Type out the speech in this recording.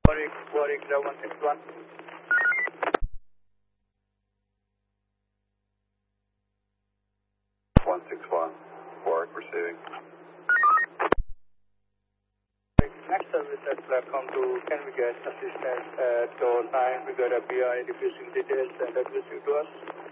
Warwick 161. 161, Warwick receiving. Next service at platform 2, can we get assistance at door 9? We got a BI diffusing details and addressing to us.